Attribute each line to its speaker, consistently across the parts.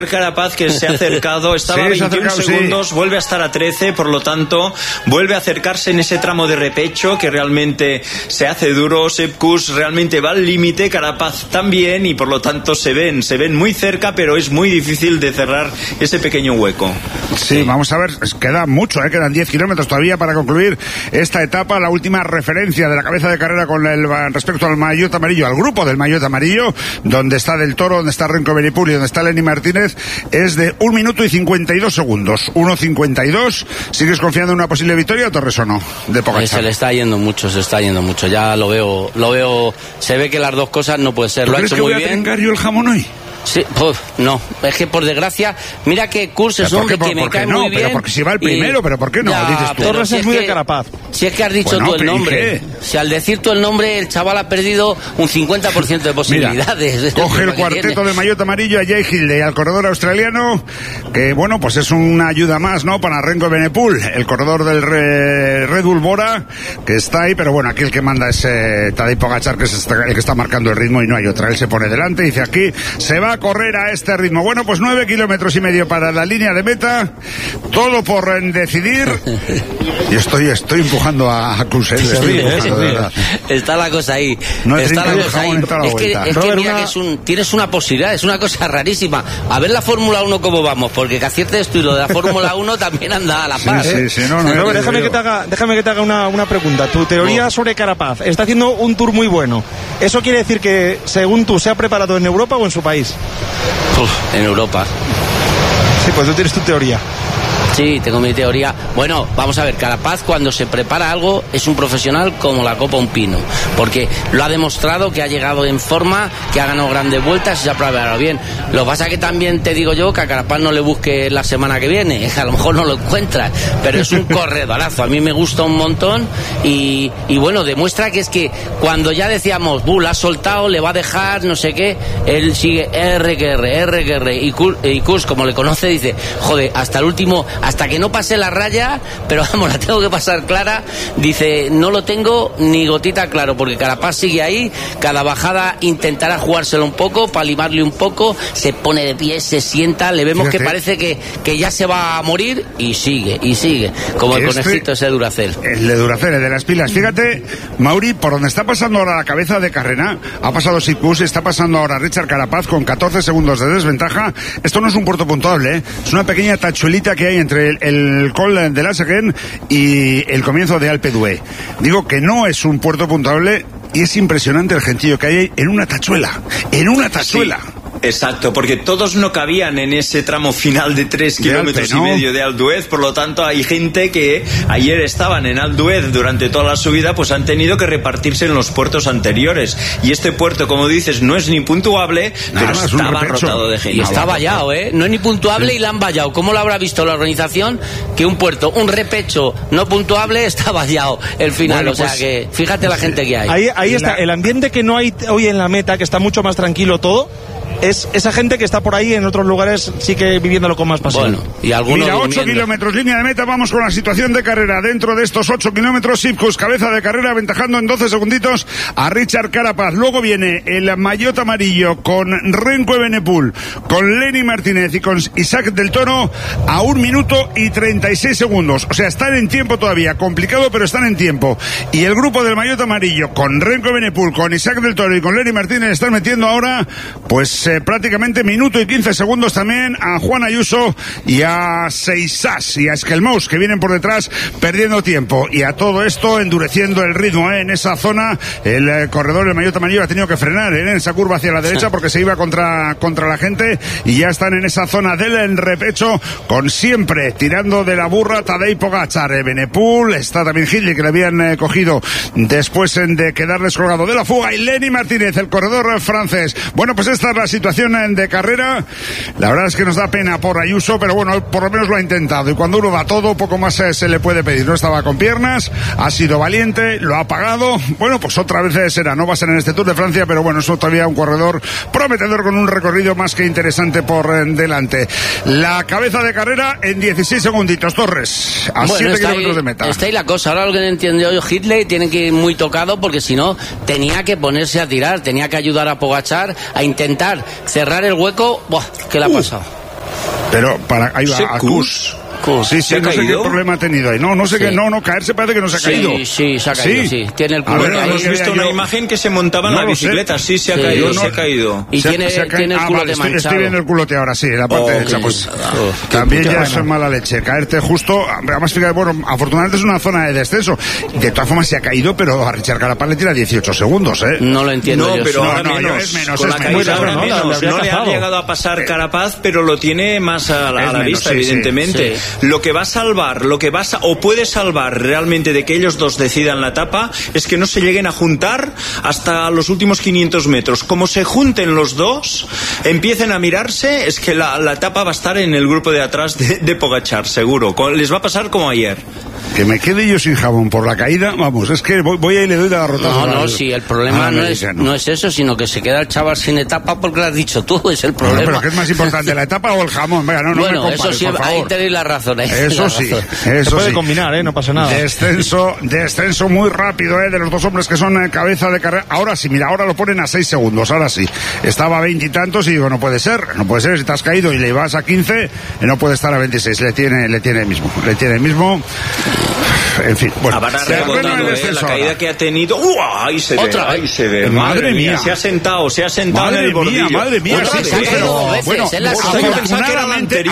Speaker 1: Carapaz, que se ha acercado, estaba a 21 segundos, vuelve a estar a 13, por lo tanto vuelve a acercarse en ese tramo de repecho que realmente se hace duro. Sepp Kuss realmente va al límite, Carapaz también, y por lo tanto se ven muy cerca, pero es muy difícil de cerrar ese pequeño hueco.
Speaker 2: Sí, vamos a ver, queda mucho, quedan 10 kilómetros todavía para concluir esta etapa. La última referencia de la cabeza de carrera con respecto al maillot amarillo, al grupo del maillot amarillo, donde está Del Toro, donde está Renko Evenepoel y donde está Lenny Martínez, es de 1 minuto y 52 segundos. 1:52. ¿Sigues confiando en una posible victoria, Torres, o no? De Pogačar.
Speaker 3: Se le está yendo mucho. Ya lo veo. Se ve que las dos cosas no puede ser. Lo ha hecho muy bien.
Speaker 2: ¿Crees que voy a trencar yo el jamón hoy?
Speaker 3: Sí, no, es que por desgracia, mira que Kuss es un hombre que me cae muy bien.
Speaker 2: Pero porque si va el primero, pero ¿por qué no?
Speaker 3: Ya,
Speaker 2: dices tú.
Speaker 4: Torres es muy de Carapaz.
Speaker 3: Si es que has dicho tú el nombre. Si al decir tú el nombre, el chaval ha perdido un 50% de posibilidades.
Speaker 2: Mira, coge el cuarteto de maillot amarillo a Jay Hindley y al corredor australiano, que bueno, pues es una ayuda más, ¿no? Para Renko Evenepoel, el corredor del Red Bull Bora, que está ahí, pero bueno, aquí el que manda es Tadej Pogačar, que es el que está marcando el ritmo y no hay otra. Él se pone delante y dice: aquí se va a correr a este ritmo. Bueno, pues 9 kilómetros y medio para la línea de meta, todo por decidir. Y estoy empujando a Kuss.
Speaker 3: Está la cosa ahí.
Speaker 2: No
Speaker 3: está la cosa ahí.
Speaker 2: Es
Speaker 3: que mira que tienes una posibilidad, es una cosa rarísima. A ver la Fórmula 1 cómo vamos, porque que aciertes tú y lo de la Fórmula 1 también anda a la par.
Speaker 2: Sí, no,
Speaker 4: déjame que te haga una pregunta. Tu teoría sobre Carapaz. Está haciendo un tour muy bueno. ¿Eso quiere decir que, según tú, se ha preparado en Europa o en su país?
Speaker 3: En Europa.
Speaker 4: Sí, pues tú tienes tu teoría.
Speaker 3: Sí, tengo mi teoría. Bueno, vamos a ver, Carapaz cuando se prepara algo es un profesional como la copa un pino, porque lo ha demostrado, que ha llegado en forma, que ha ganado grandes vueltas y se ha preparado bien. Lo que pasa que también te digo yo que a Carapaz no le busques la semana que viene, a lo mejor no lo encuentras, pero es un corredorazo, a mí me gusta un montón y bueno, demuestra que es que cuando ya decíamos, la ha soltado, le va a dejar, no sé qué, él sigue R y Kuss, como le conoce, dice, joder, hasta el último, hasta que no pase la raya, pero vamos, la tengo que pasar clara, dice, no lo tengo ni gotita claro, porque Carapaz sigue ahí, cada bajada intentará jugárselo un poco, para limarle un poco, se pone de pie, se sienta, le vemos que parece que ya se va a morir y sigue, como el conejito ese de Duracell.
Speaker 2: El de Duracell, el de las pilas. Fíjate, Mauri, por donde está pasando ahora la cabeza de carrera, ha pasado Sepp Kuss, está pasando ahora Richard Carapaz con 14 segundos de desventaja. Esto no es un puerto puntuable, es una pequeña tachuelita que hay entre el Col de Lassegen y el comienzo de Alpe d'Huez. Digo que no es un puerto puntuable y es impresionante el gentío que hay ahí en una tachuela. Sí.
Speaker 1: Exacto, porque todos no cabían en ese tramo final de 3 kilómetros y medio de Alpe d'Huez, por lo tanto hay gente que ayer estaban en Alpe d'Huez durante toda la subida, pues han tenido que repartirse en los puertos anteriores. Y este puerto, como dices, no es ni puntuable, pero está abarrotado de gente.
Speaker 3: Y está vallado, no es ni puntuable y la han vallado. ¿Cómo lo habrá visto la organización? Que un puerto, un repecho no puntuable, está vallado el final. Bueno, o sea que fíjate la gente que hay.
Speaker 4: Ahí está, el ambiente que no hay hoy en la meta, que está mucho más tranquilo todo, es esa gente que está por ahí en otros lugares, sí que viviéndolo con más pasión.
Speaker 3: Bueno, y algunos
Speaker 2: mira, 8 kilómetros, línea de meta, vamos con la situación de carrera. Dentro de estos 8 kilómetros, Sepp Kuss, cabeza de carrera, aventajando en 12 segunditos a Richard Carapaz. Luego viene el maillot amarillo con Renko Evenepoel, con Lenny Martínez y con Isaac Del Toro a 1 minuto y 36 segundos. O sea, están en tiempo todavía, complicado, pero están en tiempo. Y el grupo del maillot amarillo con Renko Evenepoel, con Isaac Del Toro y con Lenny Martínez están metiendo ahora, pues prácticamente minuto y 15 segundos también a Juan Ayuso y a Seissas y a Skelmous, que vienen por detrás perdiendo tiempo. Y a todo esto endureciendo el ritmo en esa zona. El corredor del maillot amarillo ha tenido que frenar en esa curva hacia la derecha porque se iba contra la gente, y ya están en esa zona del repecho con siempre tirando de la burra Tadej Pogačar. Evenepoel, está también Hindley, que le habían cogido después de quedar descolgado de la fuga, y Lenny Martínez, el corredor francés. Bueno, pues esta es la situación de carrera. La verdad es que nos da pena por Ayuso, pero bueno, por lo menos lo ha intentado, y cuando uno da todo, poco más se le puede pedir. No estaba con piernas, ha sido valiente, lo ha pagado. Bueno, pues otra vez será, no va a ser en este Tour de Francia, pero bueno, es todavía un corredor prometedor con un recorrido más que interesante por delante. La cabeza de carrera en 16 segunditos, Torres, a 7 kilómetros de meta.
Speaker 3: Está ahí la cosa. Ahora lo que entiendo yo, Hindley tiene que ir muy tocado, porque si no, tenía que ponerse a tirar, tenía que ayudar a Pogačar a intentar cerrar el hueco. ¿Qué le ha pasado?
Speaker 2: Pero ahí va,
Speaker 1: Sepkus.
Speaker 2: Sí, no sé qué problema ha tenido ahí. No sé qué, caerse parece que no se ha caído.
Speaker 3: Sí, se ha caído, sí. Tiene el culote ahí.
Speaker 1: Hemos visto una imagen que se montaba en la bicicleta. Sí, se ha caído, se ha caído.
Speaker 3: Y tiene el culote manchado.
Speaker 2: Estoy viendo el culote ahora, sí, la parte derecha. Pues también ya eso es mala leche. Caerte justo, además, fíjate, bueno, afortunadamente es una zona de descenso. De todas formas se ha caído, pero a Richard Carapaz le tira 18 segundos, ¿eh?
Speaker 3: No lo entiendo.
Speaker 1: No, pero ahora menos. Es menos. No le ha llegado a pasar Carapaz, pero lo tiene más a la vista, evidentemente. Lo que va a salvar, o puede salvar realmente de que ellos dos decidan la etapa, es que no se lleguen a juntar hasta los últimos 500 metros. Como se junten los dos, empiecen a mirarse, es que la etapa va a estar en el grupo de atrás de Pogačar, seguro. Les va a pasar como ayer.
Speaker 2: Que me quede yo sin jabón por la caída, vamos, es que voy a ir y le doy la rotación.
Speaker 3: No, sí, el problema no es eso, sino que se queda el chaval sin etapa porque lo has dicho tú, es el problema.
Speaker 2: Pero ¿qué es más importante, la etapa o el jamón? Venga, no
Speaker 3: bueno,
Speaker 2: me compares,
Speaker 3: eso sí,
Speaker 2: por favor.
Speaker 3: ahí tenéis la razón.
Speaker 2: Eso sí.
Speaker 4: Se puede combinar, no pasa nada.
Speaker 2: Descenso muy rápido, de los dos hombres que son cabeza de carrera. Ahora sí, mira, ahora lo ponen a 6 segundos, ahora sí. Estaba a 20 y tantos y digo, no puede ser, si te has caído y le vas a 15, no puede estar a 26, le tiene el mismo. En fin, bueno.
Speaker 1: La caída que ha tenido. Ahí se ve.
Speaker 2: Madre mía.
Speaker 1: Se ha sentado en el bordillo.
Speaker 2: Madre mía.
Speaker 3: Bueno,
Speaker 2: afortunadamente,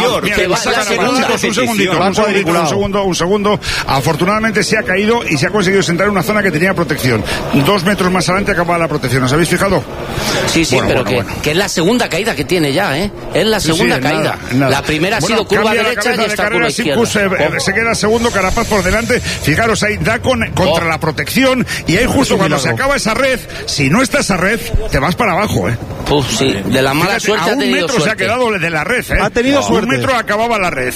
Speaker 2: un segundo. Afortunadamente se ha caído y se ha conseguido sentar en una zona que tenía protección. 2 metros más adelante acababa la protección. ¿Os habéis fijado?
Speaker 3: Sí, pero que es la segunda caída que tiene ya, Es la segunda caída.
Speaker 2: Nada.
Speaker 3: La primera ha sido curva derecha y esta curva izquierda.
Speaker 2: Se queda segundo, Carapaz por delante. Fijaros, ahí da contra la protección y ahí justo cuando se acaba esa red, si no está esa red, te vas para abajo,
Speaker 3: sí, de la mala suerte
Speaker 2: a 1 metro se ha quedado de la red,
Speaker 4: Ha tenido suerte.
Speaker 2: 1 metro acababa la red.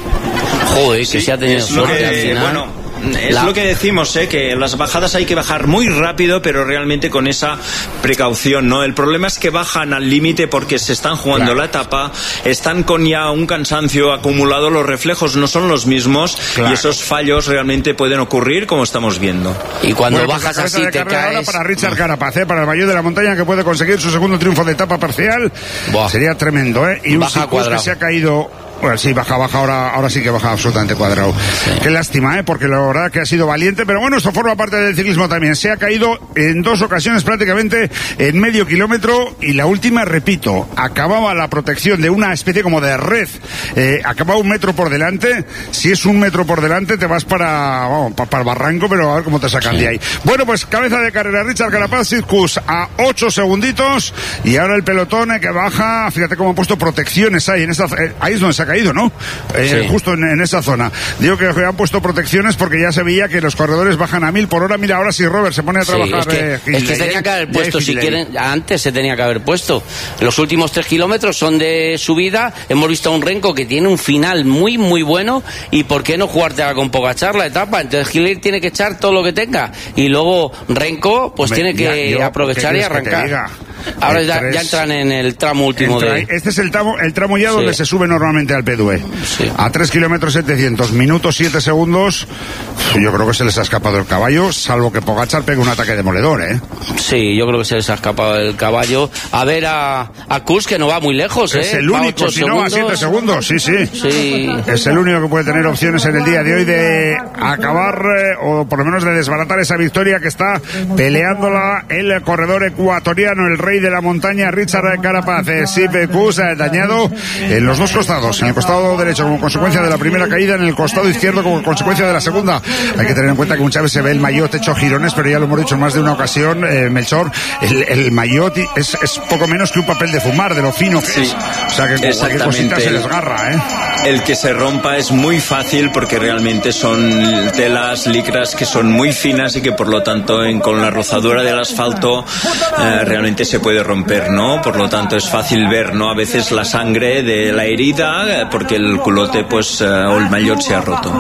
Speaker 3: Joder, que se ha tenido suerte al final.
Speaker 1: Es lo que decimos, que las bajadas hay que bajar muy rápido, pero realmente con esa precaución, ¿no? El problema es que bajan al límite porque se están jugando la etapa, están con ya un cansancio acumulado, los reflejos no son los mismos y esos fallos realmente pueden ocurrir, como estamos viendo.
Speaker 3: Y cuando bajas así te caes.
Speaker 2: Ahora para Richard Carapaz, para el mayor de la montaña, que puede conseguir su segundo triunfo de etapa parcial. Sería tremendo, Y un Sepkus que se ha caído. Bueno, sí, baja ahora sí que baja absolutamente cuadrado. Sí. Qué lástima, porque la verdad que ha sido valiente, pero bueno, esto forma parte del ciclismo también. Se ha caído en 2 ocasiones prácticamente en medio kilómetro y la última, repito, acababa la protección de una especie como de red. Acababa 1 metro por delante. Si es 1 metro por delante te vas para el barranco, pero a ver cómo te sacan de ahí. Bueno, pues cabeza de carrera, Richard Carapaz, Sepkus a 8 segunditos y ahora el pelotón que baja, fíjate cómo han puesto protecciones ahí, ahí es donde se ha caído, ¿no? Justo en esa zona. Digo que han puesto protecciones porque ya se veía que los corredores bajan a 1000 por hora. Mira, ahora sí, Robert se pone a trabajar.
Speaker 3: Es que se tenía que haber puesto, si quieren, antes se tenía que haber puesto. Los últimos 3 kilómetros son de subida. Hemos visto a un Renko que tiene un final muy, muy bueno. ¿Y por qué no jugártela con Pogačar la etapa? Entonces Gil tiene que echar todo lo que tenga. Y luego Renko, pues tiene que aprovechar y arrancar. Ahora ya entran en el tramo último
Speaker 2: Este es el tramo ya donde se sube normalmente al P2. A 3 kilómetros 700, minutos 7 segundos. Yo creo que se les ha escapado el caballo, salvo que Pogačar pegue un ataque demoledor,
Speaker 3: Sí, yo creo que se les ha escapado el caballo. A ver a Kuss, que no va muy lejos,
Speaker 2: Es el único, si no, a 7 segundos, sí. Es el único que puede tener opciones en el día de hoy de acabar, o por lo menos de desbaratar esa victoria que está peleándola el corredor ecuatoriano, el rey de la montaña, Richard Carapaz. Sepkus dañado en los 2 costados, en el costado derecho como consecuencia de la primera caída, en el costado izquierdo como consecuencia de la segunda. Hay que tener en cuenta que muchas veces se ve el maillot hecho girones, pero ya lo hemos dicho en más de una ocasión, Melchor, el maillot es poco menos que un papel de fumar, de lo fino que es. O sea que cualquier cosita se desgarra,
Speaker 1: El que se rompa es muy fácil porque realmente son telas, licras que son muy finas y que por lo tanto con la rozadura del asfalto realmente se puede romper, ¿no? Por lo tanto es fácil ver, ¿no? A veces la sangre de la herida porque el culote o el maillot se ha roto.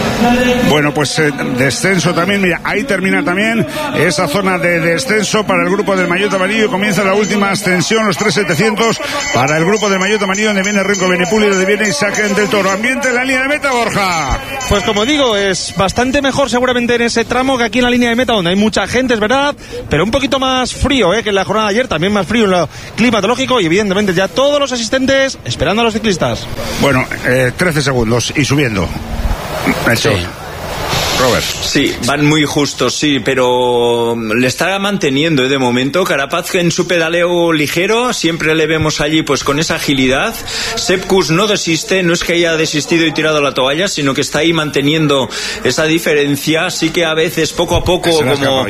Speaker 2: Bueno, pues descenso también, mira, ahí termina también esa zona de descenso para el grupo del maillot amarillo. Comienza la última ascensión, los 3700 para el grupo del maillot amarillo, donde viene Renko Benepul y donde viene Isaac del Toro. Ambiente en la línea de meta, Borja.
Speaker 4: Pues como digo, es bastante mejor seguramente en ese tramo que aquí en la línea de meta, donde hay mucha gente, es verdad, pero un poquito más frío que en la jornada de ayer. también más frío en lo climatológico y evidentemente ya todos los asistentes esperando a los ciclistas.
Speaker 2: Bueno, 13 segundos y subiendo. Eso. Sí. Robert.
Speaker 1: Sí, van muy justos, sí, pero le está manteniendo de momento. Carapaz en su pedaleo ligero, siempre le vemos allí pues con esa agilidad. Sepp Kuss no desiste, no es que haya desistido y tirado la toalla, sino que está ahí manteniendo esa diferencia. Sí que a veces, poco a poco, como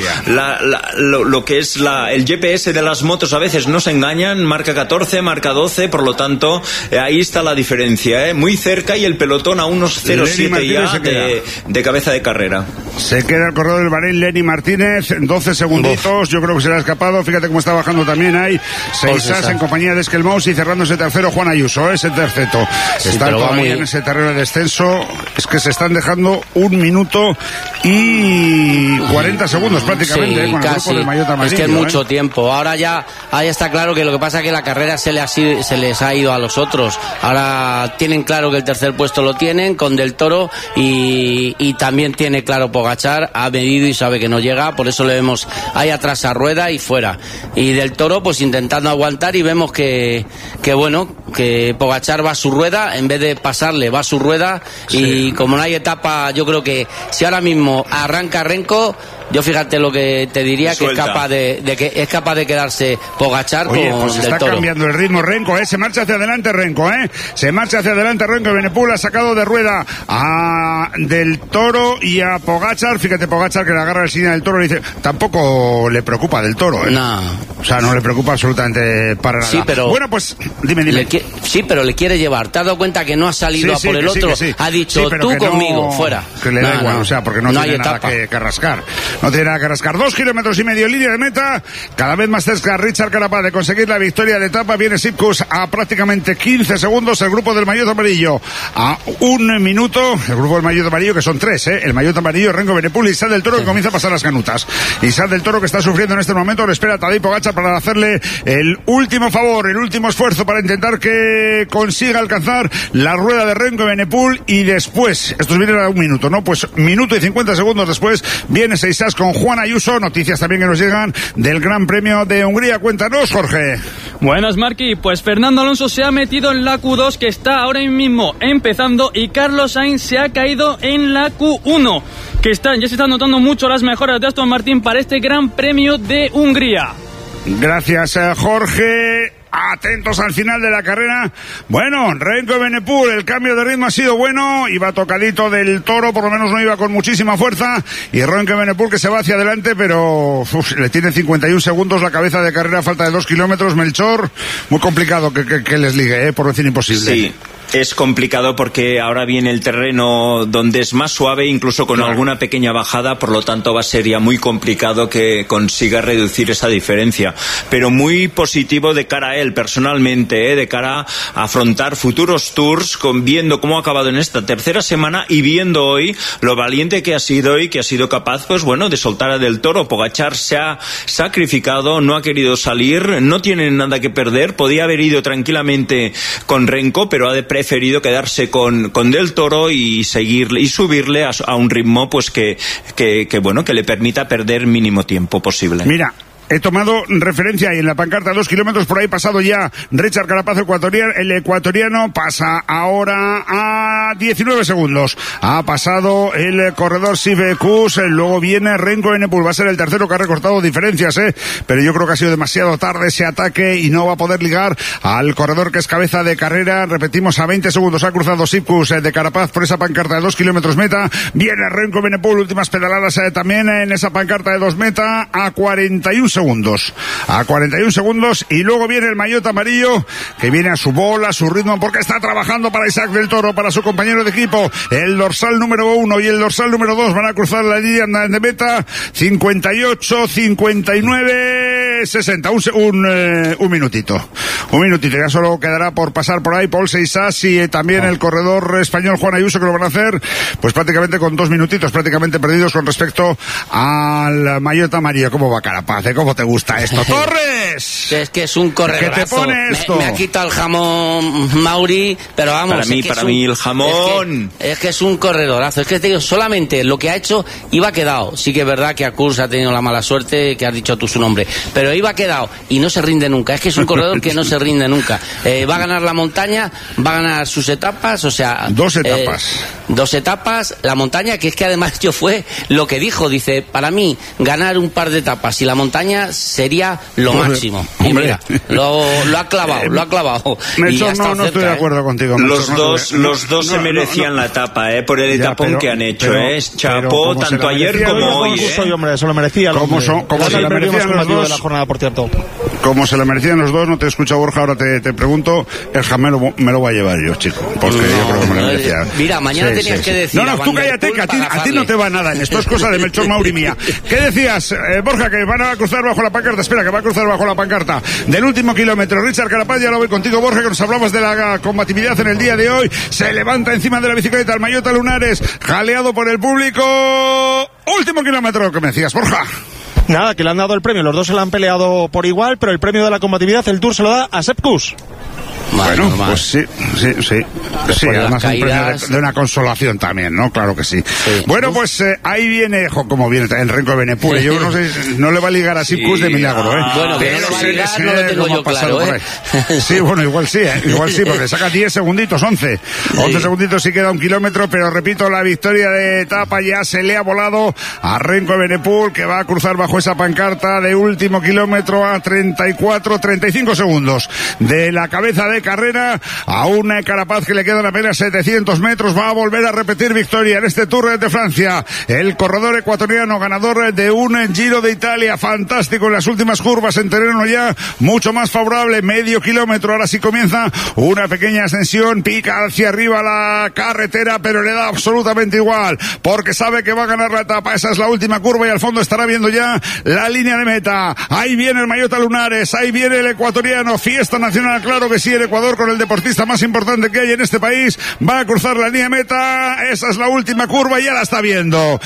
Speaker 1: lo que es el GPS de las motos a veces no se engañan, marca 14, marca 12, por lo tanto, ahí está la diferencia, muy cerca, y el pelotón a unos 0,7 ya de cabeza de carrera.
Speaker 2: Se queda el corredor del Bahrein, Lenny Martínez, 12 segunditos. Yo creo que se le ha escapado. Fíjate cómo está bajando también ahí Seisas en compañía de Esquelmaus, y cerrándose tercero Juan Ayuso, ese terceto. Sí, están todavía en ese terreno de descenso. Es que se están dejando 1 minuto y 40 segundos prácticamente, con
Speaker 3: casi.
Speaker 2: El grupo del maillot amarillo.
Speaker 3: Es que es mucho tiempo. Ahora ya ahí está claro que lo que pasa es que la carrera se les ha ido a los otros. Ahora tienen claro que el tercer puesto lo tienen con Del Toro, y también tiene claro Pogačar, ha medido y sabe que no llega, por eso le vemos ahí atrás a Rueda y fuera. Y Del Toro pues intentando aguantar, y vemos que Pogačar va a su rueda, en vez de pasarle va a su rueda, y como no hay etapa, yo creo que si ahora mismo arranca Renko, yo fíjate lo que te diría, que es capaz de quedarse Pogačar con
Speaker 2: pues
Speaker 3: Del
Speaker 2: está
Speaker 3: Toro.
Speaker 2: Cambiando el ritmo Renko, se marcha hacia adelante Renko, se marcha hacia adelante Renko. Benepul ha sacado de rueda a Del Toro y a Pogačar. Fíjate, Pogačar que le agarra el silla del Toro y dice, tampoco le preocupa Del Toro,
Speaker 3: No.
Speaker 2: O sea, no le preocupa absolutamente para nada.
Speaker 3: Sí, pero
Speaker 2: bueno, pues dime.
Speaker 3: Sí, pero le quiere llevar. ¿Te has dado cuenta que no ha salido a por el otro? Ha dicho, tú conmigo, fuera.
Speaker 2: Que le da igual, o sea, porque no tiene nada que rascar. No tiene nada que rascar. 2,5 kilómetros, línea de meta. Cada vez más cerca Richard Carapaz de conseguir la victoria de etapa. Viene Sepp Kuss a prácticamente 15 segundos. El grupo del maillot amarillo a 1 minuto. El grupo del maillot amarillo, que son 3, El maillot amarillo, Renko, Benepul y Isad Del Toro, que comienza a pasar las canutas. Isad Del Toro, que está sufriendo en este momento, le espera a Tadej Pogačar para hacerle el último favor, el último esfuerzo para intentar que consiga alcanzar la rueda de Renko, Benepul, y después, estos vienen a 1 minuto, ¿no? Pues 1 minuto y 50 segundos después viene Seisas con Juan Ayuso. Noticias también que nos llegan del Gran Premio de Hungría. Cuéntanos, Jorge.
Speaker 5: Buenas, Marqui. Pues Fernando Alonso se ha metido en la Q2, que está ahora mismo empezando, y Carlos Sainz se ha caído en la Q1, que ya se están notando mucho las mejoras de Aston Martin para este Gran Premio de Hungría.
Speaker 2: Gracias, Jorge. Atentos al final de la carrera. Bueno, Renko Benepul, el cambio de ritmo ha sido bueno, iba tocadito Del Toro, por lo menos no iba con muchísima fuerza, y Renko Benepul que se va hacia adelante, pero le tiene 51 segundos la cabeza de carrera, falta de 2 kilómetros. Melchor, muy complicado que les ligue, por decir imposible.
Speaker 1: Sí. Es complicado porque ahora viene el terreno donde es más suave, incluso con alguna pequeña bajada, por lo tanto va a ser ya muy complicado que consiga reducir esa diferencia. Pero muy positivo de cara a él personalmente, de cara a afrontar futuros tours, viendo cómo ha acabado en esta tercera semana y viendo hoy lo valiente que ha sido y que ha sido capaz, pues bueno, de soltar a Del Toro. Pogačar se ha sacrificado, no ha querido salir, no tiene nada que perder, podía haber ido tranquilamente con Renko, pero ha preferido quedarse con Del Toro y seguirle y subirle a un ritmo pues que le permita perder mínimo tiempo posible.
Speaker 2: Mira, he tomado referencia y en la pancarta 2 kilómetros por ahí pasado ya Richard Carapaz, el ecuatoriano, pasa ahora a 19 segundos. Ha pasado el corredor Sepp Kuss, luego viene Renko Benepul, va a ser el tercero que ha recortado diferencias, pero yo creo que ha sido demasiado tarde ese ataque y no va a poder ligar al corredor que es cabeza de carrera. Repetimos, a 20 segundos ha cruzado Sepp Kuss de Carapaz por esa pancarta de 2 kilómetros meta. Viene Renko Benepul, últimas pedaladas también en esa pancarta de 2 meta, a 41 segundos, y luego viene el maillot amarillo, que viene a su bola, a su ritmo, porque está trabajando para Isaac Del Toro, para su compañero de equipo. El dorsal número 1 y el dorsal número 2 van a cruzar la línea de meta. 58, 59, 60, un minutito, ya solo quedará por pasar por ahí Paul Seisas y también el corredor español Juan Ayuso, que lo van a hacer pues prácticamente con 2 minutitos prácticamente perdidos con respecto al maillot amarillo. ¿Cómo va Carapaz? ¿Cómo ¿cómo te gusta esto? ¡Torres!
Speaker 3: Es que es un corredorazo.
Speaker 2: ¿Qué te pone esto?
Speaker 3: Me ha quitado el jamón Mauri, pero vamos.
Speaker 1: Para mí el jamón.
Speaker 3: Es que es un corredorazo. Es que te digo, solamente lo que ha hecho iba quedado. Sí que es verdad que Akurs ha tenido la mala suerte que has dicho tú su nombre, pero iba quedado y no se rinde nunca. Es que es un corredor que no se rinde nunca. Va a ganar la montaña, va a ganar sus etapas, o sea...
Speaker 2: Dos etapas.
Speaker 3: Dos etapas, la montaña, que es que además fue lo que dice, para mí, ganar un par de etapas y la montaña sería lo máximo. Y mira, lo ha clavado.
Speaker 2: Melchor, no estoy de acuerdo contigo.
Speaker 1: Melchor, los dos se merecían la etapa, por el etapón que han hecho, chapó tanto ayer como hoy.
Speaker 4: Hombre, se lo merecía.
Speaker 2: Como se lo merecían los dos.
Speaker 4: De la jornada, por cierto.
Speaker 2: Como se lo merecían los dos, no te escucho, Borja, ahora te pregunto, el jamón me lo voy a llevar yo, chico, porque yo creo que me lo merecía.
Speaker 3: Mira, mañana tenías que decir...
Speaker 2: No, tú cállate, que a ti no te va nada en esto, es cosa de Melchor Mauri mía. ¿Qué decías, Borja, que van a cruzar bajo la pancarta? Espera, que va a cruzar bajo la pancarta del último kilómetro. Richard Carapaz, ya lo voy contigo, Borja, que nos hablabas de la combatividad en el día de hoy. Se levanta encima de la bicicleta el Mallota Lunares, jaleado por el público. Último kilómetro, ¿qué me decías, Borja?
Speaker 4: Nada, que le han dado el premio, los dos se lo han peleado por igual, pero el premio de la combatividad, el Tour se lo da a Sepp Kuss.
Speaker 2: Bueno, pues sí, además un premio de una consolación también, ¿no? Claro que sí. Bueno, pues ahí viene, como viene el Renko Evenepoel. Yo no sé, no le va a ligar a Sepp Kuss de milagro,
Speaker 3: Bueno, pero no lo tengo yo claro,
Speaker 2: Sí, bueno, igual sí, porque saca 10 segunditos, 11 segunditos y queda un kilómetro, pero repito, la victoria de etapa ya se le ha volado a Renko Evenepoel, que va a cruzar bajo esa pancarta de último kilómetro a 35 segundos de la cabeza de carrera a una Carapaz que le quedan apenas 700 metros. Va a volver a repetir victoria en este Tour de Francia. El corredor ecuatoriano, ganador de un Giro de Italia fantástico en las últimas curvas, en terreno ya mucho más favorable, medio kilómetro. Ahora sí comienza una pequeña ascensión, pica hacia arriba la carretera, pero le da absolutamente igual, porque sabe que va a ganar la etapa. Esa es la última curva y al fondo estará viendo ya la línea de meta. Ahí viene el Mallota Lunares, ahí viene el ecuatoriano, fiesta nacional, claro que sí, el Ecuador con el deportista más importante que hay en este país, va a cruzar la línea de meta. Esa es la última curva y ya la está viendo,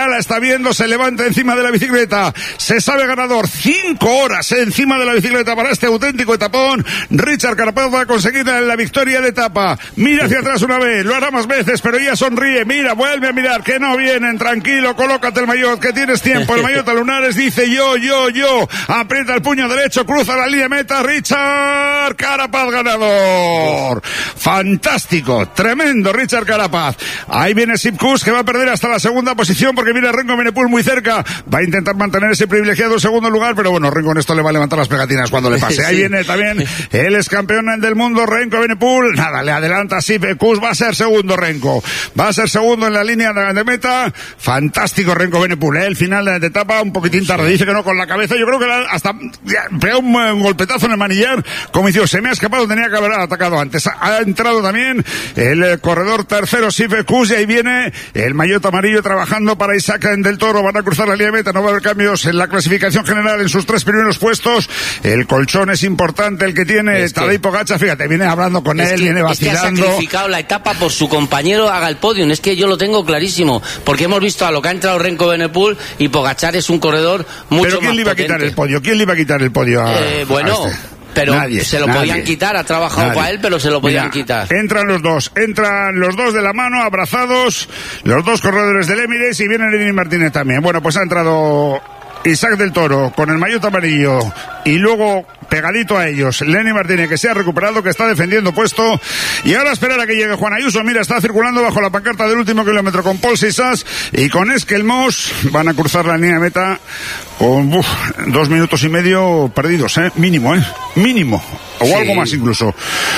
Speaker 2: se levanta encima de la bicicleta, se sabe ganador, 5 horas encima de la bicicleta para este auténtico etapón. Richard Carapaz va a conseguir la victoria de etapa. Mira hacia atrás una vez, lo hará más veces, pero ya sonríe, mira, vuelve a mirar, que no vienen, tranquilo, colócate el maillot, que tienes tiempo. El Mallota Lunares dice yo, aprieta el puño derecho, cruza la línea de meta, Richard Carapaz ganador. Fantástico, tremendo Richard Carapaz. Ahí viene Sepp Kuss, que va a perder hasta la segunda posición porque viene Renko Evenepoel muy cerca. Va a intentar mantener ese privilegiado segundo lugar, pero bueno, Renko en esto le va a levantar las pegatinas cuando le pase. Ahí viene también el ex campeón del mundo, Renko Evenepoel. Nada, le adelanta Sepp Kuss, va a ser segundo Renko. Va a ser segundo en la línea de meta. Fantástico Renko Evenepoel, el final de etapa un poquitín tarde. Dice que no con la cabeza. Yo creo que hasta pega un golpetazo en el manillar. Como dice, se me ha escapado, tenía que haber atacado antes. Ha entrado también el corredor tercero, Sepp Kuss, y ahí viene el Mallota amarillo trabajando para Isaac del Toro. Van a cruzar la línea de meta, no va a haber cambios en la clasificación general en sus 3 primeros puestos. El colchón es importante, el que tiene Tadej Pogačar, fíjate, viene hablando con él, viene vacilando.
Speaker 3: Es que ha sacrificado la etapa por su compañero, haga el podium. Es que yo lo tengo clarísimo, porque hemos visto a lo que ha entrado Renko Evenepoel y Pogačar es un corredor mucho más
Speaker 2: ¿Pero quién le iba a quitar el podio? ¿Quién le iba a quitar el podio a este?
Speaker 3: Pero se lo podían quitar, ha trabajado para él, pero se lo podían quitar.
Speaker 2: Entran los dos de la mano, abrazados, los dos corredores del Emirates, y viene Lenny Martínez también. Bueno, pues ha entrado Isaac del Toro con el maillot amarillo y luego pegadito a ellos Lenny Martínez, que se ha recuperado, que está defendiendo puesto, y ahora esperar a que llegue Juan Ayuso. Mira, está circulando bajo la pancarta del último kilómetro con Paul Sissas y con Esquelmos. Van a cruzar la línea de meta con 2 minutos y medio perdidos, mínimo, o algo más incluso,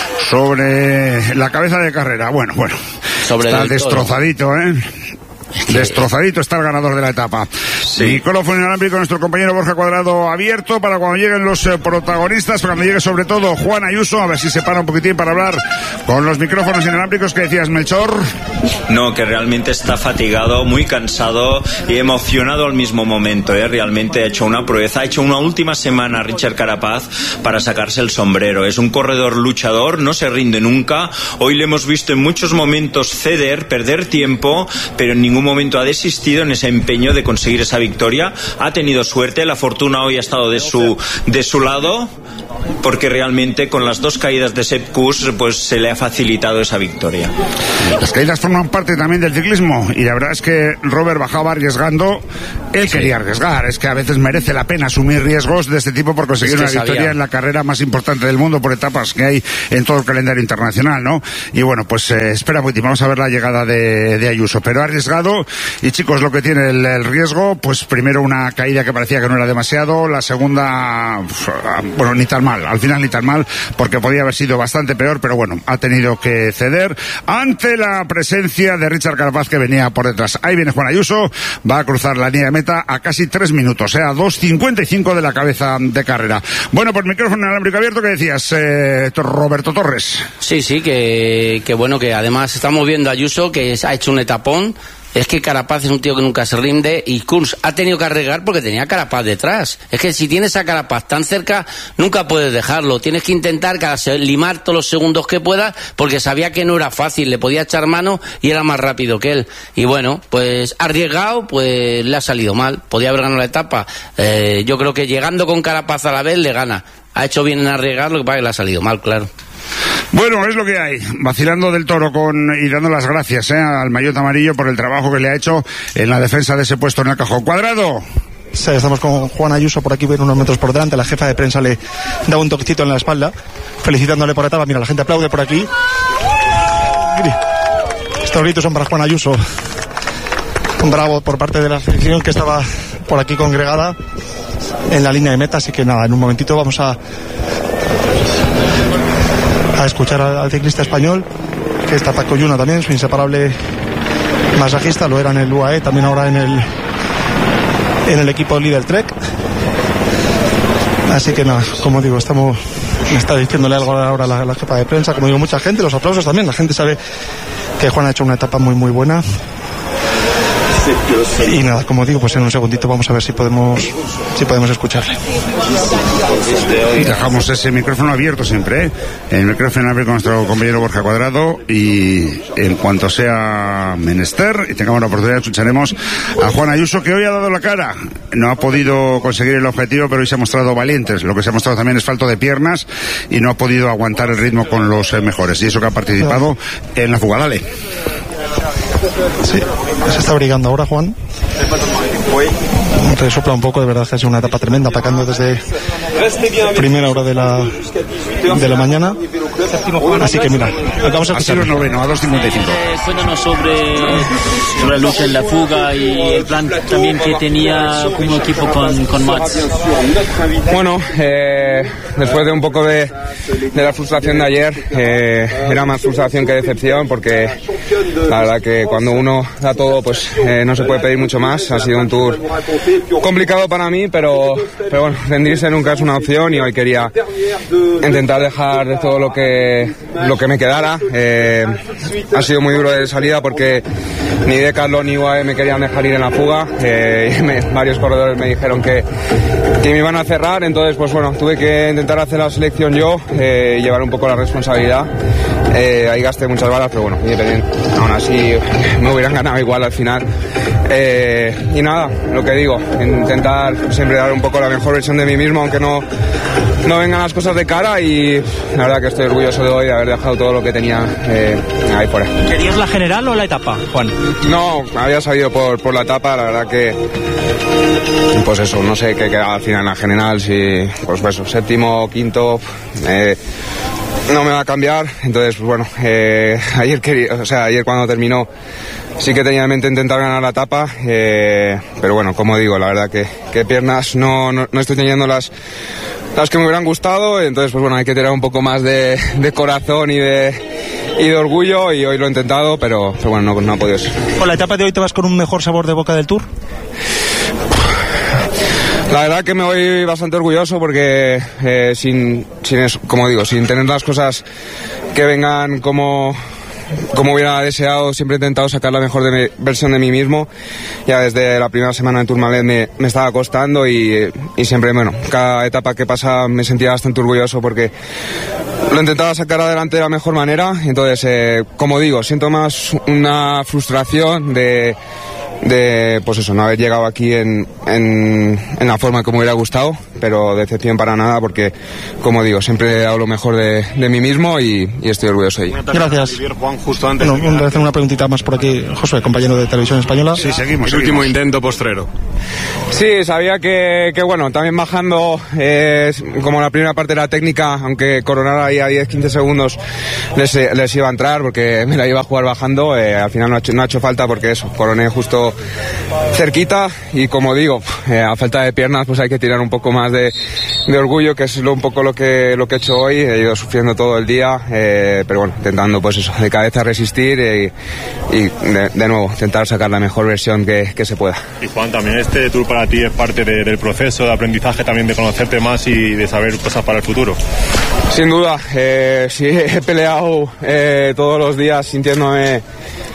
Speaker 2: sobre la cabeza de carrera. Bueno, está destrozadito, Destrozadito está el ganador de la etapa. Micrófono inalámbrico, nuestro compañero Borja Cuadrado abierto para cuando lleguen los protagonistas, para cuando llegue sobre todo Juan Ayuso, a ver si se para un poquitín para hablar con los micrófonos inalámbricos. ¿Qué decías, Melchor?
Speaker 1: No, que realmente está fatigado, muy cansado y emocionado al mismo momento, Realmente ha hecho una proeza, ha hecho una última semana Richard Carapaz para sacarse el sombrero. Es un corredor luchador, no se rinde nunca. Hoy le hemos visto en muchos momentos ceder, perder tiempo, pero en ningún momento ha desistido en ese empeño de conseguir esa victoria. Ha tenido suerte, la fortuna hoy ha estado de su lado, porque realmente con las dos caídas de Sepp Kuss pues se le ha facilitado esa victoria.
Speaker 2: Las caídas forman parte también del ciclismo y la verdad es que Robert bajaba arriesgando. Él quería arriesgar, es que a veces merece la pena asumir riesgos de este tipo por conseguir una victoria en la carrera más importante del mundo por etapas que hay en todo el calendario internacional, ¿no? Y bueno, pues espera muy bien, vamos a ver la llegada de Ayuso, pero ha arriesgado y chicos, lo que tiene el riesgo, pues primero una caída que parecía que no era demasiado, la segunda, bueno, ni tan mal, al final ni tan mal, porque podía haber sido bastante peor, pero bueno, ha tenido que ceder ante la presencia de Richard Carapaz que venía por detrás. Ahí viene Juan Ayuso, va a cruzar la línea de meta a casi 3 minutos, a 2:55 de la cabeza de carrera. Bueno, pues micrófono inalámbrico abierto, ¿qué decías, Roberto Torres?
Speaker 3: Sí, que bueno, que además estamos viendo a Ayuso que ha hecho un etapón. Es que Carapaz es un tío que nunca se rinde y Kuss ha tenido que arriesgar porque tenía a Carapaz detrás. Es que si tienes a Carapaz tan cerca, nunca puedes dejarlo. Tienes que intentar limar todos los segundos que puedas porque sabía que no era fácil, le podía echar mano y era más rápido que él. Y bueno, pues arriesgado, pues le ha salido mal. Podía haber ganado la etapa. Yo creo que llegando con Carapaz a la vez le gana. Ha hecho bien en arriesgar, lo que pasa es que le ha salido mal, claro.
Speaker 2: Bueno, es lo que hay. Vacilando del Toro y dando las gracias al maillot amarillo por el trabajo que le ha hecho en la defensa de ese puesto en el cajón. Cuadrado.
Speaker 4: Sí, estamos con Juan Ayuso por aquí, unos metros por delante. La jefa de prensa le da un toquecito en la espalda, felicitándole por etapa. Mira, la gente aplaude por aquí. Estos gritos son para Juan Ayuso. Un bravo por parte de la afición que estaba por aquí congregada en la línea de meta. Así que nada, en un momentito vamos a escuchar al ciclista español, que está Paco Yuna también, su inseparable masajista, lo era en el UAE, también ahora en el equipo líder Trek. Así que nada, como digo, me está diciéndole algo ahora la jefa de prensa, como digo, mucha gente, los aplausos también, la gente sabe que Juan ha hecho una etapa muy muy buena. Y nada, como digo, pues en un segundito vamos a ver si podemos escucharle.
Speaker 2: Y dejamos ese micrófono abierto siempre, el micrófono abierto con nuestro compañero Borja Cuadrado, y en cuanto sea menester y tengamos la oportunidad escucharemos a Juan Ayuso, que hoy ha dado la cara. No ha podido conseguir el objetivo, pero hoy se ha mostrado valientes. Lo que se ha mostrado también es falto de piernas y no ha podido aguantar el ritmo con los mejores, y eso que ha participado en la fuga. Dale.
Speaker 4: Sí, se está abrigando ahora Juan. Resopla un poco, de verdad que ha sido una etapa tremenda, atacando desde primera hora de la mañana. Así que mira, vamos a escuchar.
Speaker 2: Ha sido noveno, a 2:55.
Speaker 5: Cuéntanos sobre la lucha en la fuga y el plan también que tenía como equipo con Mats.
Speaker 6: Bueno, después de un poco de la frustración de ayer, era más frustración que decepción, porque la verdad que cuando uno da todo, pues no se puede pedir mucho más. Ha sido un tour complicado para mí, pero bueno, rendirse nunca es una opción, y hoy quería intentar dejar de todo lo que me quedara. Ha sido muy duro de salida porque ni Decathlon ni UAE me querían dejar ir en la fuga. Varios corredores me dijeron que me iban a cerrar, entonces pues bueno, tuve que intentar hacer la selección yo, llevar un poco la responsabilidad. Ahí gasté muchas balas, pero bueno, independiente, aún así me hubieran ganado igual al final. Y nada, lo que digo, intentar siempre dar un poco la mejor versión de mí mismo, aunque no vengan las cosas de cara, y la verdad que estoy orgulloso de hoy, de haber dejado todo lo que tenía ahí fuera.
Speaker 5: ¿Querías la general o la etapa, Juan?
Speaker 6: No, había salido por la etapa, la verdad que pues eso, no sé qué quedaba al final en la general, si pues eso, séptimo, quinto, no me va a cambiar. Entonces pues bueno, ayer cuando terminó sí que tenía en mente intentar ganar la etapa, pero bueno, como digo, la verdad que piernas no estoy teniendo las que me hubieran gustado, entonces pues bueno, hay que tener un poco más de corazón y de orgullo, y hoy lo he intentado, pero bueno, no ha podido ser.
Speaker 4: ¿Con la etapa de hoy te vas con un mejor sabor de boca del Tour?
Speaker 6: La verdad que me voy bastante orgulloso, porque sin tener las cosas que vengan como hubiera deseado, siempre he intentado sacar la mejor versión de mí mismo. Ya desde la primera semana en Tourmalet me estaba costando, y siempre, bueno, cada etapa que pasa me sentía bastante orgulloso, porque lo intentaba sacar adelante de la mejor manera. Entonces, como digo, siento más una frustración de pues eso, no haber llegado aquí en la forma que me hubiera gustado, pero decepción para nada, porque como digo, siempre he dado lo mejor de mí mismo y estoy orgulloso de ello.
Speaker 4: Gracias.
Speaker 7: Juan, justo antes
Speaker 4: voy a hacer una preguntita más por aquí, Josué, compañero de Televisión Española.
Speaker 2: Sí, seguimos.
Speaker 7: El último intento postrero.
Speaker 6: Sí, sabía que bueno, también bajando, como la primera parte era técnica, aunque coronara ahí a 10-15 segundos les iba a entrar, porque me la iba a jugar bajando, al final no ha hecho falta, porque eso, coroné justo cerquita, y como digo, a falta de piernas pues hay que tirar un poco más de orgullo, que es un poco lo que he hecho hoy. He ido sufriendo todo el día, pero bueno, intentando pues eso, de cabeza resistir y de nuevo intentar sacar la mejor versión que se pueda.
Speaker 7: Y Juan, también este tour para ti es parte del proceso de aprendizaje, también de conocerte más y de saber cosas para el futuro.
Speaker 6: Sin duda, sí, he peleado todos los días sintiéndome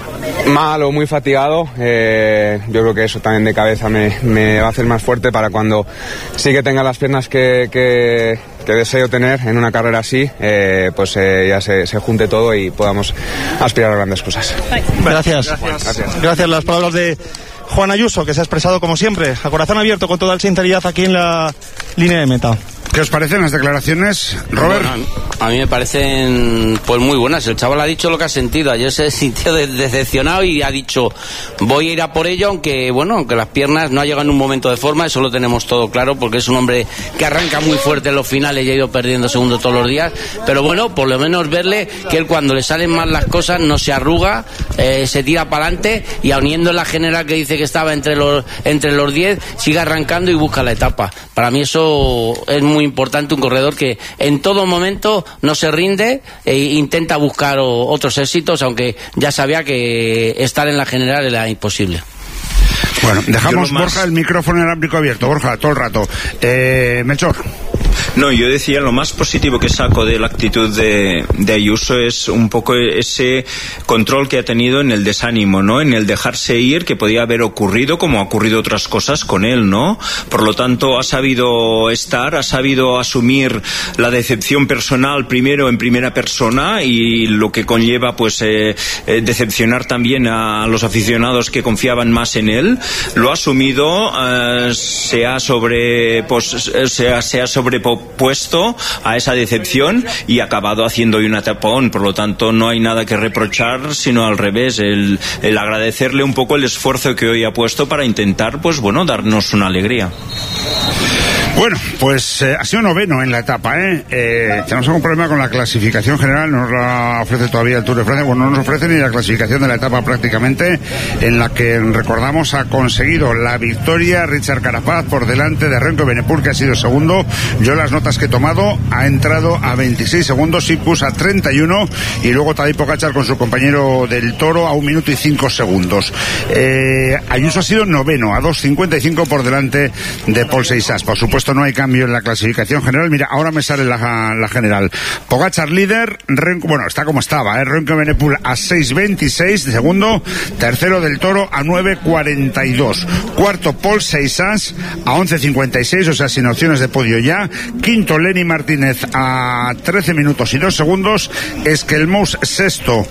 Speaker 6: mal o muy fatigado. Yo creo que eso también de cabeza me va a hacer más fuerte para cuando sí que tenga las piernas que deseo tener en una carrera así, pues ya se junte todo y podamos aspirar a grandes cosas.
Speaker 4: Gracias. Las palabras de Juan Ayuso, que se ha expresado como siempre, a corazón abierto, con toda sinceridad, aquí en la línea de meta.
Speaker 2: ¿Qué os parecen las declaraciones, Robert?
Speaker 3: Bueno, a mí me parecen pues muy buenas. El chaval ha dicho lo que ha sentido. Ayer se sintió decepcionado y ha dicho, voy a ir a por ello, aunque las piernas no ha llegado en un momento de forma, eso lo tenemos todo claro, porque es un hombre que arranca muy fuerte en los finales y ha ido perdiendo segundos todos los días. Pero bueno, por lo menos verle que él, cuando le salen mal las cosas, no se arruga, se tira para adelante, y uniendo en la general que dice que estaba entre los 10, sigue arrancando y busca la etapa. Para mí eso es muy importante, un corredor que en todo momento no se rinde e intenta buscar otros éxitos, aunque ya sabía que estar en la general era imposible.
Speaker 2: Bueno, dejamos, Borja, el micrófono inalámbrico abierto. Borja, todo el rato. Melchor.
Speaker 1: No, yo decía, lo más positivo que saco de la actitud de Ayuso es un poco ese control que ha tenido en el desánimo, ¿no? En el dejarse ir, que podía haber ocurrido, como ha ocurrido otras cosas con él, ¿no? Por lo tanto, ha sabido asumir la decepción personal primero en primera persona, y lo que conlleva pues decepcionar también a los aficionados que confiaban más en él. Lo ha asumido, se ha sobrepuesto a esa decepción y ha acabado haciendo hoy una tapón. Por lo tanto, no hay nada que reprochar, sino al revés, el agradecerle un poco el esfuerzo que hoy ha puesto para intentar, pues bueno, darnos una alegría.
Speaker 2: Bueno, pues ha sido noveno en la etapa, tenemos algún problema con la clasificación general, no nos la ofrece todavía el Tour de Francia, bueno, no nos ofrece ni la clasificación de la etapa prácticamente, en la que, recordamos, ha conseguido la victoria Richard Carapaz por delante de Remco Evenepoel, que ha sido segundo. Yo las notas que he tomado, ha entrado a 26 segundos, Sipkus a 31, y luego Tadej Pogačar con su compañero del Toro a 1 minuto y 5 segundos. Ayuso ha sido noveno, a 2.55 por delante de Paul Seisaas. Por supuesto, no hay cambio en la clasificación general. Mira, ahora me sale la general. Pogačar líder, está como estaba, Remco Evenepoel a 6.26 de segundo, tercero del Toro a 9.42, cuarto Paul Seisaas a 11.56, o sea, sin opciones de podio ya, quinto Lenny Martínez a 13 minutos y 2 segundos, Esquelmous sexto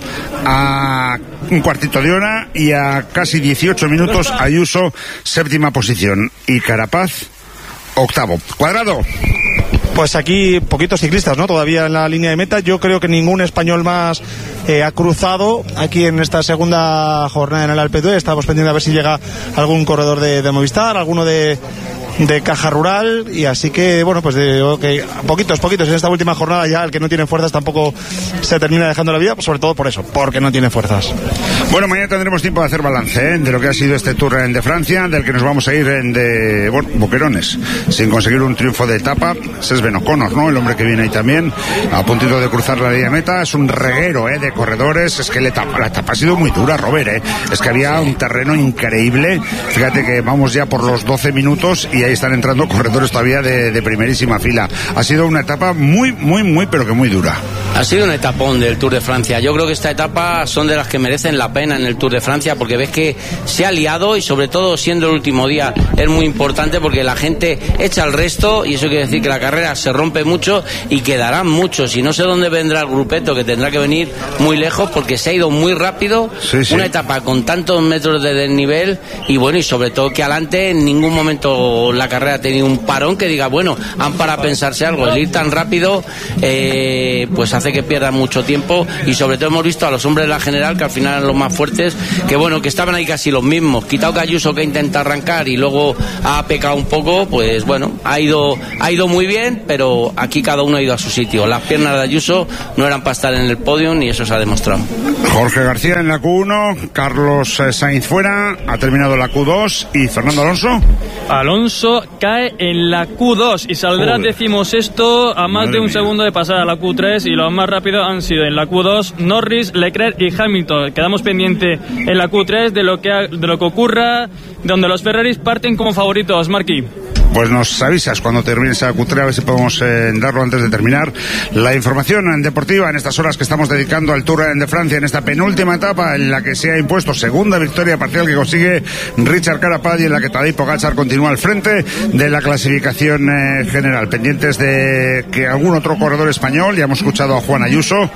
Speaker 2: a un cuartito de hora, y a casi 18 minutos Ayuso séptima posición, y Carapaz octavo. Cuadrado.
Speaker 4: Pues aquí poquitos ciclistas, ¿no? Todavía en la línea de meta. Yo creo que ningún español más ha cruzado aquí en esta segunda jornada en el Alpe d'Huez. Estamos pendientes a ver si llega algún corredor de Movistar, alguno de Caja Rural, y así que bueno, pues poquitos en esta última jornada. Ya el que no tiene fuerzas tampoco se termina dejando la vida, pues sobre todo por eso, porque no tiene fuerzas.
Speaker 2: Bueno, mañana tendremos tiempo de hacer balance de lo que ha sido este Tour de Francia, del que nos vamos a ir de boquerones, sin conseguir un triunfo de etapa. Es Ben O'Connor, ¿no? El hombre que viene ahí también, a puntito de cruzar la línea de meta. Es un reguero de corredores. Es que la etapa ha sido muy dura, Robert, Es que había un terreno increíble. Fíjate que vamos ya por los 12 minutos y ahí están entrando corredores todavía de primerísima fila. Ha sido una etapa muy, pero que muy dura.
Speaker 3: Ha sido un etapón del Tour de Francia. Yo creo que esta etapa son de las que merecen la pena en el Tour de Francia, porque ves que se ha liado y sobre todo siendo el último día es muy importante porque la gente echa el resto y eso quiere decir que la carrera se rompe mucho y quedarán muchos. Y no sé dónde vendrá el grupeto, que tendrá que venir muy lejos porque se ha ido muy rápido. Sí. Una etapa con tantos metros de desnivel y bueno, y sobre todo que adelante en ningún momento la carrera ha tenido un parón que diga, bueno, han para pensarse algo. El ir tan rápido pues hace que pierdan mucho tiempo y sobre todo hemos visto a los hombres de la general que al final eran los más fuertes, que bueno, que estaban ahí casi los mismos, quitado que Ayuso que intenta arrancar y luego ha pecado un poco, pues bueno, ha ido muy bien, pero aquí cada uno ha ido a su sitio. Las piernas de Ayuso no eran para estar en el podio y eso se ha demostrado.
Speaker 2: Jorge García en la Q1, Carlos Sainz fuera, ha terminado la Q2 y Fernando
Speaker 5: Alonso cae en la Q2 y saldrá decimosexto a más de un segundo de pasar a la Q3 y los más rápidos han sido en la Q2 Norris, Leclerc y Hamilton. Quedamos pendiente en la Q3 de lo que ocurra, donde los Ferraris parten como favoritos. Marquí.
Speaker 2: Pues nos avisas cuando termine esa Q3, a ver si podemos darlo antes de terminar. La información deportiva en estas horas que estamos dedicando al Tour de Francia, en esta penúltima etapa en la que se ha impuesto segunda victoria parcial que consigue Richard Carapaz y en la que Tadej Pogačar continúa al frente de la clasificación general. Pendientes de que algún otro corredor español, ya hemos escuchado a Juan Ayuso,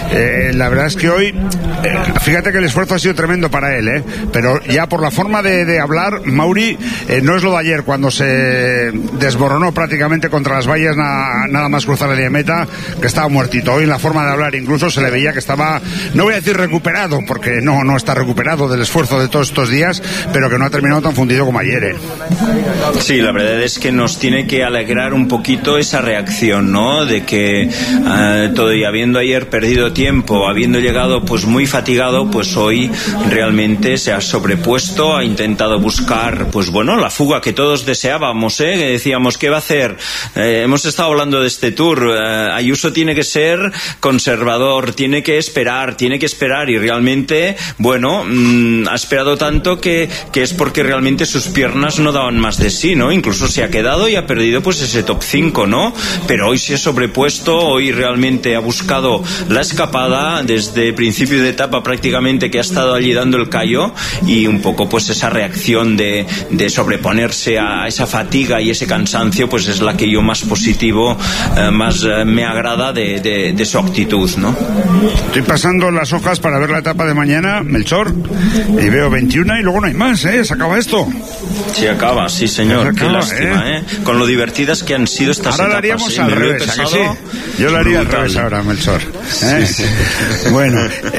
Speaker 2: la verdad es que hoy, fíjate que el esfuerzo ha sido tremendo para él, pero ya por la forma de hablar, Mauri, no es lo de ayer cuando se desboronó prácticamente contra las vallas nada más cruzar la línea de meta, que estaba muertito. Hoy en la forma de hablar incluso se le veía que estaba, no voy a decir recuperado, porque no está recuperado del esfuerzo de todos estos días, pero que no ha terminado tan fundido como ayer.
Speaker 1: Sí, la verdad es que nos tiene que alegrar un poquito esa reacción, ¿no? De que todo, y habiendo ayer perdido tiempo, habiendo llegado pues muy fatigado, pues hoy realmente se ha sobrepuesto, ha intentado buscar pues bueno, la fuga que todos deseábamos, que decíamos, ¿qué va a hacer? Hemos estado hablando de este Tour. Ayuso tiene que ser conservador, tiene que esperar y realmente, bueno, ha esperado tanto que es porque realmente sus piernas no daban más de sí, ¿no? Incluso se ha quedado y ha perdido pues ese top 5, ¿no? Pero hoy se ha sobrepuesto, hoy realmente ha buscado la escapada desde principio de etapa prácticamente, que ha estado allí dando el callo, y un poco pues esa reacción de sobreponerse a esa fatiga y ese cansancio, pues es la que yo más positivo, más me agrada de su actitud, ¿no?
Speaker 2: Estoy pasando las hojas para ver la etapa de mañana, Melchor, y veo 21 y luego no hay más, se acaba esto.
Speaker 1: Sí, acaba, sí señor, qué lástima, con lo divertidas que han sido estas
Speaker 2: ahora
Speaker 1: etapas.
Speaker 2: Ahora lo haríamos al revés, ¿a que sí? Yo lo haría al revés ahora, Melchor. Sí. Bueno,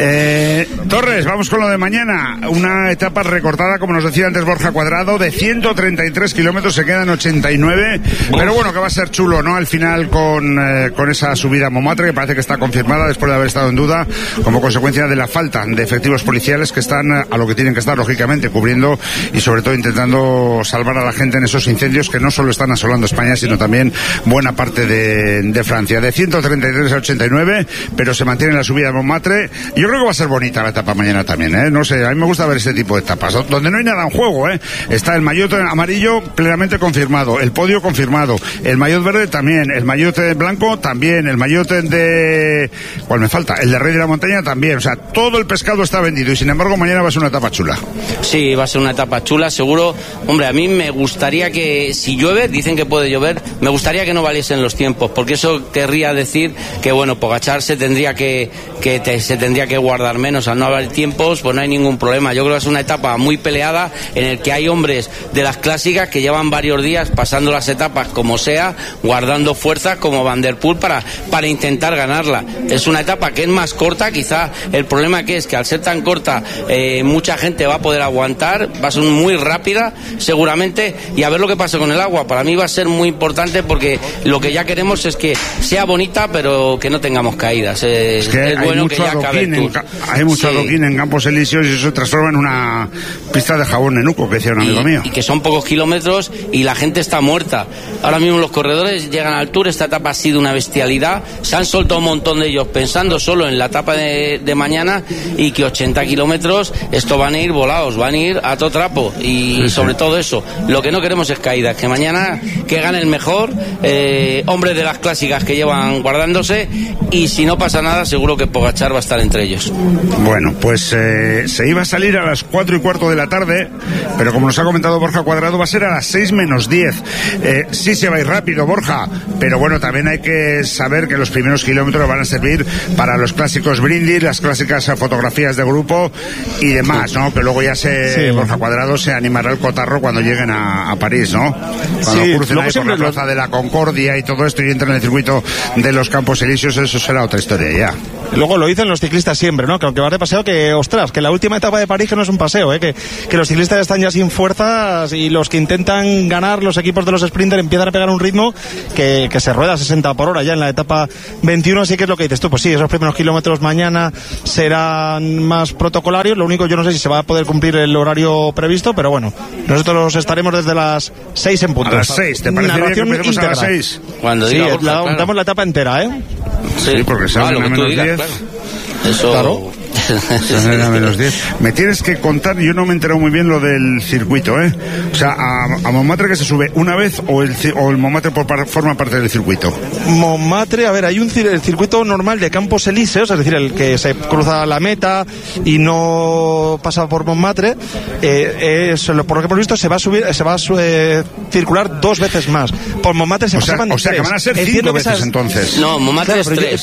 Speaker 2: Torres, vamos con lo de mañana. Una etapa recortada, como nos decía antes Borja Cuadrado, de 133 kilómetros, se quedan 89, pero bueno, que va a ser chulo, ¿no? Al final con esa subida a Montmartre, que parece que está confirmada después de haber estado en duda como consecuencia de la falta de efectivos policiales que están a lo que tienen que estar, lógicamente, cubriendo y sobre todo intentando salvar a la gente en esos incendios que no solo están asolando España, sino también buena parte de Francia. De 133 a 89, pero se mantiene la subida a Montmartre. Yo creo que va a ser bonita la etapa mañana también, no sé, a mí me gusta ver este tipo de etapas, donde no hay nada en juego, está el maillot amarillo plenamente confirmado, el podio confirmado, el maillot verde también, el maillot blanco también, el maillot de... ¿cuál me falta? El de Rey de la Montaña también, o sea, todo el pescado está vendido y sin embargo mañana va a ser una etapa chula.
Speaker 3: Sí, va a ser una etapa chula, seguro. Hombre, a mí me gustaría que, si llueve, dicen que puede llover, me gustaría que no valiesen los tiempos, porque eso querría decir que, bueno, Pogačar se tendría que guardar menos. Al no haber tiempos, pues no hay ningún problema. Yo creo que es una etapa muy peleada en el que hay hombres de las clásicas que llevan varios días pasando las etapas como sea, guardando fuerzas como Van der Poel para intentar ganarla. Es una etapa que es más corta, quizá el problema que es que al ser tan corta mucha gente va a poder aguantar, va a ser muy rápida seguramente, y a ver lo que pasa con el agua. Para mí va a ser muy importante porque lo que ya queremos es que sea bonita pero que no tengamos caídas.
Speaker 2: Es bueno que ya acabe el Tour. Hay mucho adoquín en Campos Elíseos y eso se transforma en una pista de jabón nenuco, que decía un amigo mío.
Speaker 3: Y que son pocos kilómetros y la gente gente está muerta. Ahora mismo los corredores llegan al Tour, esta etapa ha sido una bestialidad, se han soltado un montón de ellos pensando solo en la etapa de mañana, y que 80 kilómetros, esto van a ir volados, van a ir a todo trapo, y sobre todo eso, lo que no queremos es caídas, que mañana que gane el mejor, hombres de las clásicas que llevan guardándose, y si no pasa nada seguro que Pogačar va a estar entre ellos.
Speaker 2: Bueno, pues se iba a salir a las 4:15 de la tarde, pero como nos ha comentado Borja Cuadrado, va a ser a las 6 menos 10. Sí se va a ir rápido, Borja, pero bueno, también hay que saber que los primeros kilómetros van a servir para los clásicos brindis, las clásicas fotografías de grupo y demás, ¿no? Que luego ya Borja Cuadrado se animará el cotarro cuando lleguen a París, ¿no? Cuando crucen ahí por la Plaza de la Concordia y todo esto y entren en el circuito de los Campos Elíseos, eso será otra historia ya.
Speaker 4: Luego lo dicen los ciclistas siempre, ¿no? Que aunque vas de paseo, que ostras, que la última etapa de París que no es un paseo, que los ciclistas están ya sin fuerzas, y los que intentan ganar, los equipos de los sprinters, empiezan a pegar un ritmo que se rueda a 60 por hora ya en la etapa 21, así que es lo que dices tú, pues sí, esos primeros kilómetros mañana serán más protocolarios, lo único yo no sé si se va a poder cumplir el horario previsto, pero bueno, nosotros estaremos desde las 6 en punto.
Speaker 2: A las 6, ¿te parece bien que empecemos a las 6?
Speaker 3: Cuando diga Borja,
Speaker 4: damos la etapa entera,
Speaker 2: Sí, porque salen a menos 10.
Speaker 3: Claro. Eso... Claro.
Speaker 2: A menos 10. Me tienes que contar, yo no me he enterado muy bien lo del circuito, O sea, a Montmartre, que se sube una vez, o el Montmartre forma parte del circuito.
Speaker 4: Montmartre, a ver, hay el circuito normal de Campos Elíseos, es decir, el que se cruza la meta y no pasa por Montmartre, por lo que hemos visto se va a circular 2 veces más. Por Montmartre se pasaban 3.
Speaker 2: O sea, que van a ser 5 veces entonces.
Speaker 3: No, Montmartre es 3.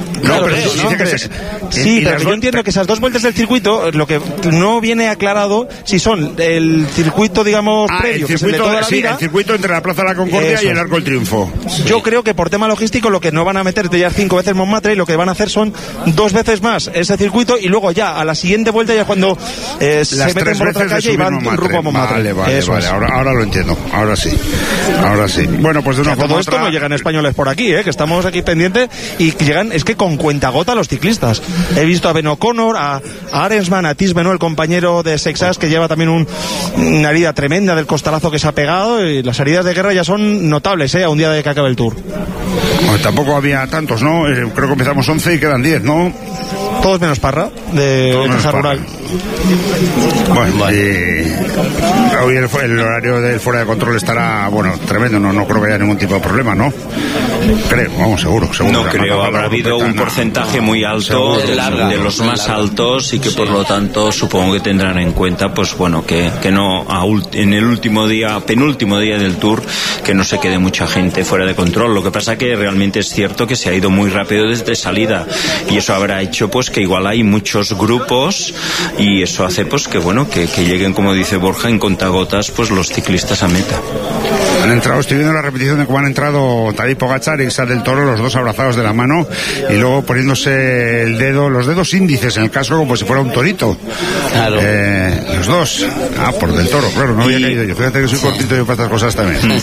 Speaker 4: Sí, pero yo entiendo que esas 2 vueltas del circuito, lo que no viene aclarado si son el circuito, digamos, previo,
Speaker 2: el circuito,
Speaker 4: que es el de toda la vida,
Speaker 2: el circuito entre la Plaza de la Concordia y el Arco del Triunfo.
Speaker 4: Yo creo que por tema logístico lo que no van a meter ya 5 veces Montmartre, y lo que van a hacer son 2 veces más ese circuito, y luego ya a la siguiente vuelta ya cuando se meten por otra calle y van rumbo a Montmartre.
Speaker 2: Vale. Ahora lo entiendo. Ahora sí. Bueno, pues de una forma
Speaker 4: todo esto no llegan españoles por aquí, que estamos aquí pendientes, y que llegan, es que con cuentagota los ciclistas. He visto a Ben O'Connor, a Arensman, a Tis Benoit, el compañero de Sexas, que lleva también una herida tremenda del costalazo que se ha pegado, y las heridas de guerra ya son notables, a un día de que acabe el Tour.
Speaker 2: Bueno, tampoco había tantos, ¿no? Creo que empezamos 11 y quedan 10, ¿no?
Speaker 4: Todos menos Parra, de Caja Rural.
Speaker 2: Bueno, hoy el horario del fuera de control estará, tremendo, no creo que haya ningún tipo de problema, ¿no? Creo, vamos, seguro.
Speaker 1: No creo, habrá habido un porcentaje muy alto de los más altos, y que por lo tanto supongo que tendrán en cuenta, pues bueno, que no en el penúltimo día del Tour, que no se quede mucha gente fuera de control. Lo que pasa que realmente es cierto que se ha ido muy rápido desde salida, y eso habrá hecho pues que igual hay muchos grupos, y eso hace pues que lleguen, como dice Borja, en contagotas pues los ciclistas a meta.
Speaker 2: Han entrado, estoy viendo la repetición de cómo han entrado Tadej Pogačar y Isaac del Toro, los dos abrazados de la mano, y luego poniéndose los dedos índices en el casco como si fuera un torito.
Speaker 3: Claro.
Speaker 2: Los dos. Por del Toro, claro, no había caído yo. Fíjate que soy cortito yo para estas cosas también.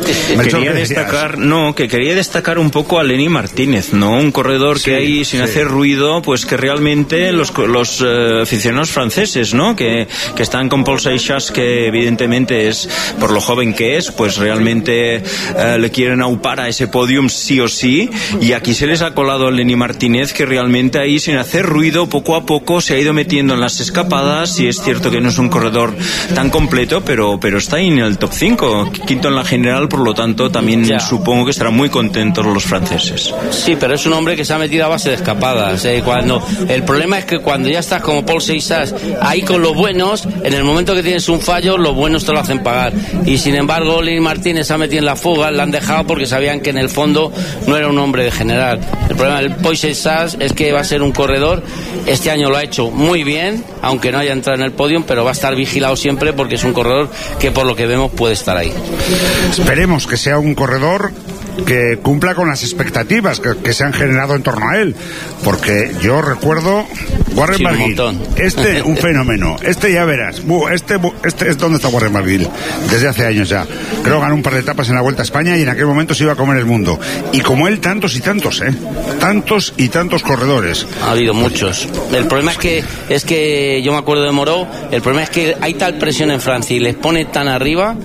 Speaker 1: Quería destacar un poco a Lenny Martínez, ¿no? Un corredor que hay sin hacer ruido, pues que realmente los aficionados franceses, ¿no? Que están con Paul Seixas, que evidentemente es, por lo joven que es, pues realmente le quieren aupar a ese podium sí o sí, y aquí se les ha colado a Lenny Martínez, que realmente ahí sin hacer ruido poco a poco se ha ido metiendo en las escapadas, y es cierto que no es un corredor tan completo, pero está ahí en el top 5, quinto en la general, por lo tanto también supongo que estarán muy contentos los franceses.
Speaker 3: Sí, pero es un hombre que se ha metido a base de escapadas. El problema es que cuando ya estás como Paul Seixas ahí con los buenos, en el momento que tienes un fallo, los buenos te lo hacen pagar, y sin embargo Lenny Martínez se ha metido en la fuga, la han dejado porque sabían que en el fondo no era un hombre de general. El problema del Paul Seixas es que va a ser un corredor, este año lo ha hecho muy bien, aunque no haya entrado en el podio, pero va a estar vigilado siempre porque es un corredor que por lo que vemos puede estar ahí.
Speaker 2: Esperemos que sea un corredor que cumpla con las expectativas que se han generado en torno a él, porque yo recuerdo Warren Barguil, un fenómeno, ya verás, este es donde está Warren Barguil desde hace años ya, creo que ganó un par de etapas en la Vuelta a España y en aquel momento se iba a comer el mundo, y como él tantos y tantos corredores.
Speaker 3: Ha habido muchos. El problema es que yo me acuerdo de Moreau, el problema es que hay tal presión en Francia y les pone tan arriba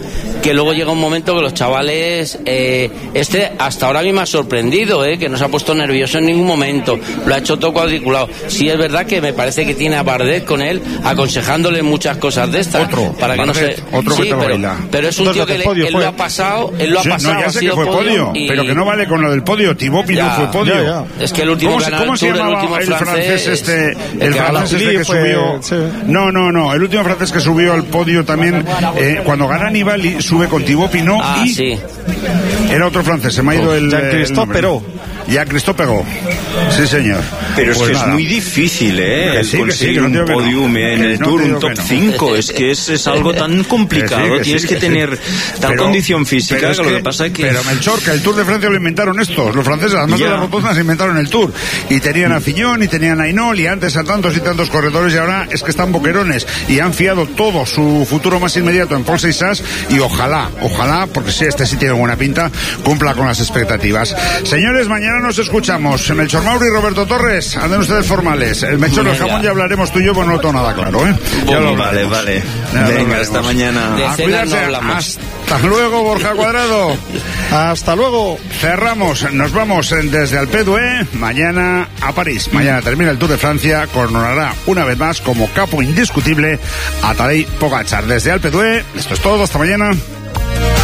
Speaker 3: que luego llega un momento que los chavales, hasta ahora a mí me ha sorprendido, que no se ha puesto nervioso en ningún momento, lo ha hecho todo cuadriculado. Sí, es verdad que me parece que tiene a Bardet con él, aconsejándole muchas cosas de estas. Para que
Speaker 2: Bardet,
Speaker 3: no se...
Speaker 2: sí,
Speaker 3: pero es un tío que él lo ha pasado,
Speaker 2: no, ya sé que fue podio, pero que no vale con lo del podio. Thibaut Pinot fue podio.
Speaker 3: Es que el último
Speaker 2: ¿Cómo se llamaba el francés que subió? Sí. No, el último francés que subió al podio también, cuando gana Nibali, sube con Thibaut Pinot y
Speaker 3: sí.
Speaker 2: Era otro francés, se me ha ido el
Speaker 4: Jean-Christophe Perrault.
Speaker 2: Ya Christophe Perrault. Sí, señor.
Speaker 1: Pero es que es muy difícil, conseguir un podium en el Tour, un top 5. Es que es algo tan complicado. Tienes que tener tal condición física. Lo que pasa es que...
Speaker 2: Pero Melchor, que el Tour de Francia lo inventaron estos. Los franceses, además de las rotondas, inventaron el Tour. Y tenían a Fillon, y tenían a Hinault, y antes a tantos y tantos corredores, y ahora es que están boquerones. Y han fiado todo su futuro más inmediato en Paul Seixas. Y ojalá, porque sí, este sí tiene buena pinta, cumpla con las expectativas. Señores, mañana nos escuchamos. Melchor Mauri y Roberto Torres, anden ustedes formales. El Melchor del jamón ya hablaremos tú y yo, pues no tengo nada claro,
Speaker 1: Ya vale. Venga, hasta mañana.
Speaker 2: Cuídate. Hasta luego, Borja Cuadrado.
Speaker 4: Hasta luego.
Speaker 2: Cerramos, nos vamos desde Alpe d'Huez mañana a París. Mañana termina el Tour de Francia, coronará una vez más como capo indiscutible a Tadej Pogačar. Desde Alpe d'Huez, esto es todo, hasta mañana.